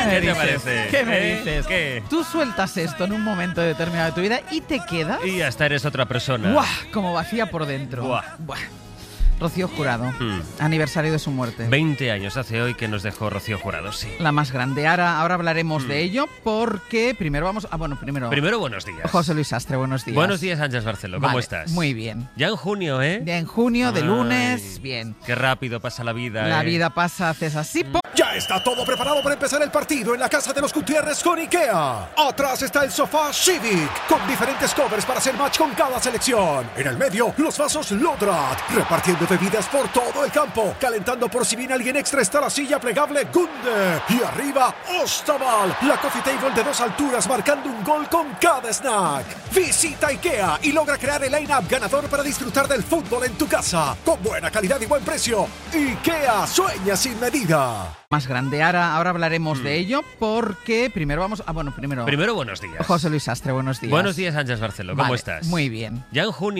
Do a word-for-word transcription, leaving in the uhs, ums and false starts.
¿Qué me te dices? parece? ¿Qué me ¿Eh? dices? ¿Qué? Tú sueltas esto en un momento determinado de tu vida y te quedas Y hasta eres otra persona. ¡buah! Como vacía por dentro. Buah. ¡Buah! Rocío Jurado, Hmm. aniversario de su muerte. veinte años hace hoy que nos dejó Rocío Jurado, sí. La más grande. Ahora, ahora hablaremos de ello porque primero vamos... Ah, bueno, primero... Primero, buenos días. José Luis Astre, buenos días. Buenos días, Ángeles Barceló. ¿Cómo Vale, estás? Muy bien. Ya en junio, ¿eh? Ya en junio, de Ay, lunes, bien. Qué rápido pasa la vida, La ¿eh? vida pasa, haces así... ¡pum! Ya está todo preparado para empezar el partido en la casa de los Gutiérrez con IKEA. Atrás está el sofá Civic, con diferentes covers para hacer match con cada selección. En el medio, los vasos Lodrat, repartiendo bebidas por todo el campo. Calentando por si viene alguien extra está la silla plegable Gunde. Y arriba, Ostaval, la coffee table de dos alturas marcando un gol con cada snack. Visita IKEA y logra crear el line-up ganador para disfrutar del fútbol en tu casa. Con buena calidad y buen precio. IKEA, sueña sin medida. Más grande. Ahora, ahora hablaremos de ello porque primero vamos... Ah, bueno, primero... Primero, buenos días. José Luis Astre, buenos días. Buenos días, Ángeles Barceló. ¿Cómo Vale, estás? Muy bien. Ya en junio.